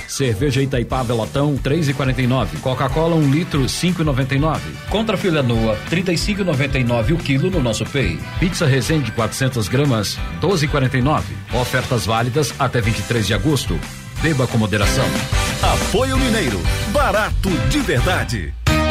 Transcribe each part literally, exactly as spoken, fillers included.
Cerveja Itaipá Velotão, três e quarenta e nove. Coca-Cola, um litro, cinco e noventa e nove. Contra filé nua, trinta e cinco e noventa e nove o quilo no nosso Pay. Pizza Resende, quatrocentas gramas, doze e quarenta e nove. Ofertas válidas até vinte e três de agosto. Beba com moderação. Apoio Mineiro, barato de verdade.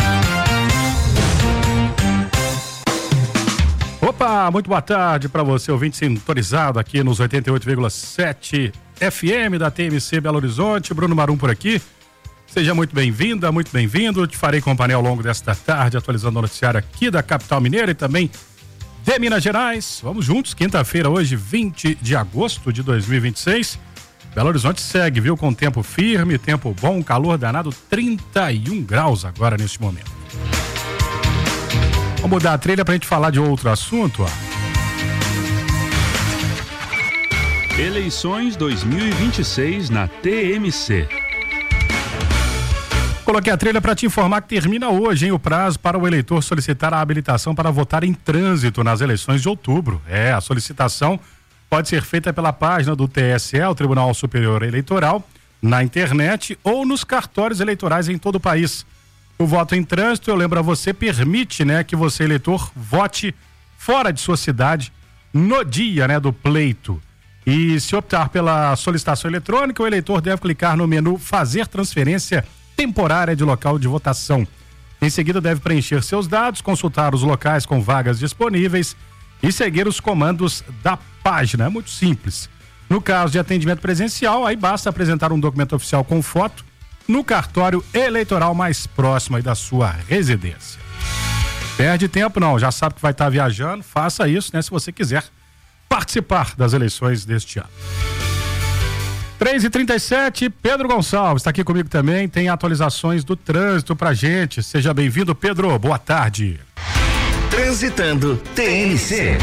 Opa, muito boa tarde para você, ouvinte sintonizado aqui nos oitenta e oito vírgula sete F M da T M C Belo Horizonte. Bruno Marum por aqui. Seja muito bem-vinda, muito bem-vindo. Te farei companhia ao longo desta tarde, atualizando o noticiário aqui da capital mineira e também de Minas Gerais. Vamos juntos, quinta-feira, hoje, vinte de agosto de dois mil e vinte e seis. Belo Horizonte segue, viu, com tempo firme, tempo bom, calor danado, trinta e um graus agora neste momento. Vamos mudar a trilha pra gente falar de outro assunto, ó. Eleições dois mil e vinte e seis na T M C. Coloquei a trilha para te informar que termina hoje, hein, o prazo para o eleitor solicitar a habilitação para votar em trânsito nas eleições de outubro. É, a solicitação pode ser feita pela página do T S E, o Tribunal Superior Eleitoral, na internet ou nos cartórios eleitorais em todo o país. O voto em trânsito, eu lembro a você, permite, né, que você, eleitor, vote fora de sua cidade no dia, né, do pleito. E se optar pela solicitação eletrônica, o eleitor deve clicar no menu Fazer Transferência Temporária de Local de Votação. Em seguida, deve preencher seus dados, consultar os locais com vagas disponíveis e seguir os comandos da página. É muito simples. No caso de atendimento presencial, aí basta apresentar um documento oficial com foto no cartório eleitoral mais próximo aí da sua residência. Perde tempo não, já sabe que vai estar viajando, faça isso, né, se você quiser participar das eleições deste ano. três e trinta e sete, Pedro Gonçalves está aqui comigo também, tem atualizações do trânsito pra gente. Seja bem-vindo, Pedro, boa tarde. Transitando T M C.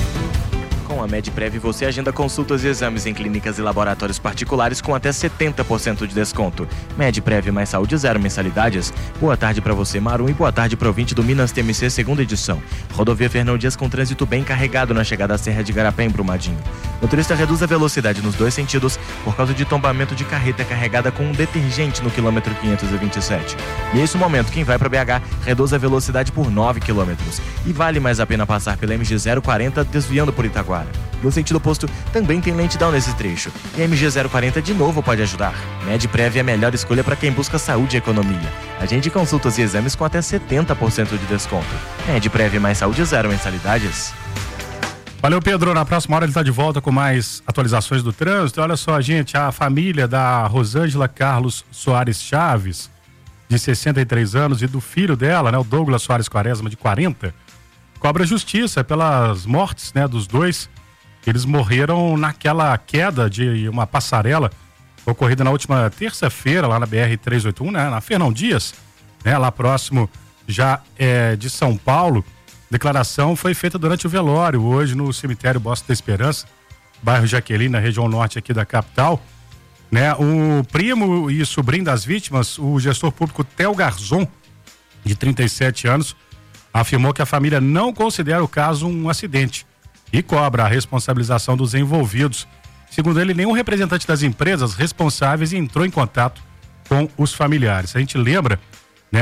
Com a Medprev, você agenda consultas e exames em clínicas e laboratórios particulares com até setenta por cento de desconto. Medprev mais saúde, zero mensalidades. Boa tarde para você, Marum, e boa tarde para o ouvinte do Minas T M C, segunda edição. Rodovia Fernão Dias com trânsito bem carregado na chegada à Serra de Garapé, em Brumadinho. Motorista reduz a velocidade nos dois sentidos por causa de tombamento de carreta carregada com um detergente no quilômetro quinhentos e vinte e sete. Nesse momento, quem vai para B H reduz a velocidade por nove quilômetros. E vale mais a pena passar pela M G zero quarenta desviando por Itaguara. No sentido oposto, também tem lentidão nesse trecho. E a M G zero quarenta de novo pode ajudar. Medprev é a melhor escolha para quem busca saúde e economia. Agende consultas e exames com até setenta por cento de desconto. Medprev mais saúde, zero mensalidades. Valeu, Pedro. Na próxima hora ele está de volta com mais atualizações do trânsito. Olha só, gente, a família da Rosângela Carlos Soares Chaves, de sessenta e três anos, e do filho dela, né, o Douglas Soares Quaresma, de quarenta, cobra justiça pelas mortes, né, dos dois. Eles morreram naquela queda de uma passarela ocorrida na última terça-feira lá na B R trezentos e oitenta e um, né, na Fernão Dias, né, lá próximo já é, de São Paulo. Declaração foi feita durante o velório hoje no cemitério Bosque da Esperança, bairro Jaqueline, na região norte aqui da capital, né? O primo e sobrinho das vítimas, o gestor público Theo Garzon, de trinta e sete anos, afirmou que a família não considera o caso um acidente e cobra a responsabilização dos envolvidos. Segundo ele, nenhum representante das empresas responsáveis entrou em contato com os familiares. A gente lembra, né,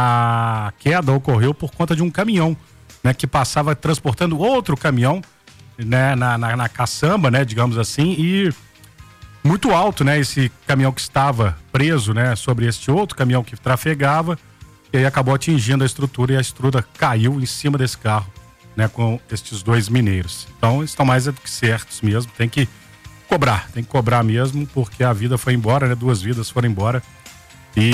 a queda ocorreu por conta de um caminhão, né, que passava transportando outro caminhão, né, na, na, na caçamba, né, digamos assim, e muito alto, né, esse caminhão que estava preso, né, sobre este outro caminhão que trafegava, e aí acabou atingindo a estrutura e a estrutura caiu em cima desse carro, né, com estes dois mineiros. Então, eles estão mais do que certos mesmo, tem que cobrar, tem que cobrar mesmo, porque a vida foi embora, né, duas vidas foram embora e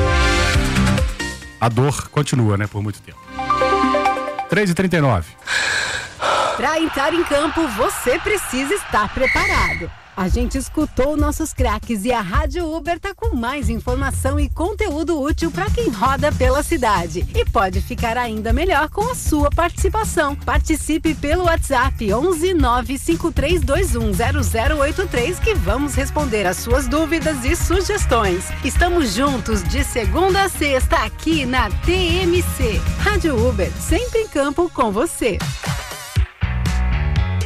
a dor continua, né, por muito tempo. três e trinta e nove. Para entrar em campo, você precisa estar preparado. A gente escutou nossos craques e a Rádio Uber tá com mais informação e conteúdo útil para quem roda pela cidade. E pode ficar ainda melhor com a sua participação. Participe pelo WhatsApp onze nove cinco três dois um zero zero oito três que vamos responder as suas dúvidas e sugestões. Estamos juntos de segunda a sexta aqui na T M C. Rádio Uber, sempre em campo com você.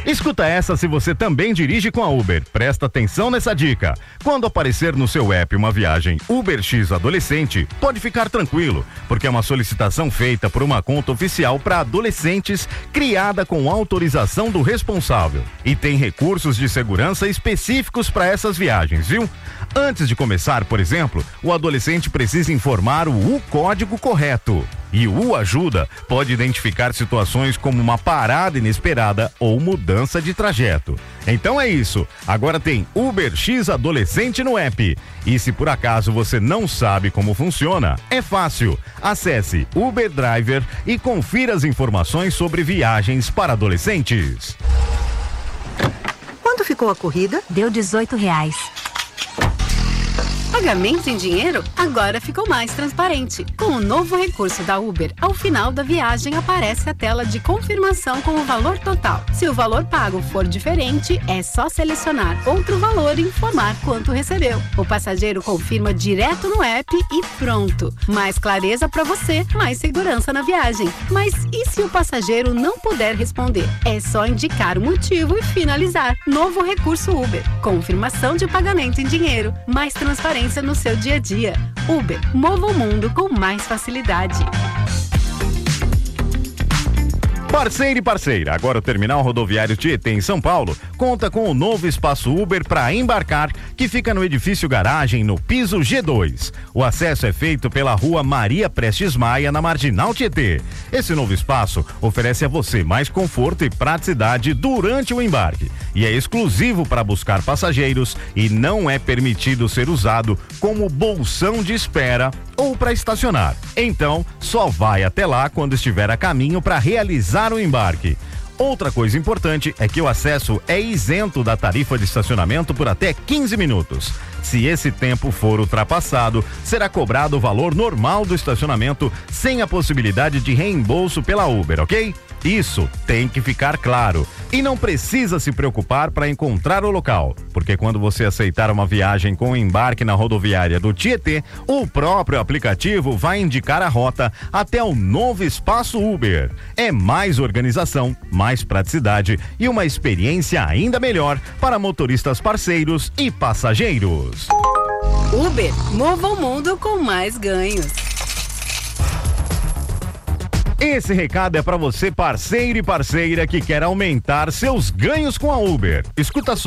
Escuta essa se você também dirige com a Uber. Presta atenção nessa dica. Quando aparecer no seu app uma viagem Uber X Adolescente, pode ficar tranquilo, porque é uma solicitação feita por uma conta oficial para adolescentes, criada com autorização do responsável. E tem recursos de segurança específicos para essas viagens, viu? Antes de começar, por exemplo, o adolescente precisa informar o U-código correto. E o U-Ajuda pode identificar situações como uma parada inesperada ou mudança de trajeto. Então é isso. Agora tem Uber X Adolescente no app. E se por acaso você não sabe como funciona, é fácil. Acesse Uber Driver e confira as informações sobre viagens para adolescentes. Quanto ficou a corrida? Deu dezoito reais. Pagamento em dinheiro agora ficou mais transparente. Com o novo recurso da Uber, ao final da viagem aparece a tela de confirmação com o valor total. Se o valor pago for diferente, é só selecionar outro valor e informar quanto recebeu. O passageiro confirma direto no app e pronto. Mais clareza para você, mais segurança na viagem. Mas e se o passageiro não puder responder? É só indicar o motivo e finalizar. Novo recurso Uber. Confirmação de pagamento em dinheiro. Mais transparência no seu dia a dia. Uber, mova o mundo com mais facilidade. Parceiro e parceira, agora o Terminal Rodoviário Tietê, em São Paulo, conta com o novo espaço Uber para embarcar, que fica no edifício garagem, no piso G dois. O acesso é feito pela rua Maria Prestes Maia, na Marginal Tietê. Esse novo espaço oferece a você mais conforto e praticidade durante o embarque. E é exclusivo para buscar passageiros e não é permitido ser usado como bolsão de espera ou para estacionar. Então, só vai até lá quando estiver a caminho para realizar o embarque. Outra coisa importante é que o acesso é isento da tarifa de estacionamento por até quinze minutos. Se esse tempo for ultrapassado, será cobrado o valor normal do estacionamento sem a possibilidade de reembolso pela Uber, ok? Isso tem que ficar claro. E não precisa se preocupar para encontrar o local, porque quando você aceitar uma viagem com embarque na rodoviária do Tietê, o próprio aplicativo vai indicar a rota até o novo espaço Uber. É mais organização, mais praticidade e uma experiência ainda melhor para motoristas parceiros e passageiros. Uber, mova o mundo com mais ganhos. Esse recado é para você, parceiro e parceira, que quer aumentar seus ganhos com a Uber. Escuta só.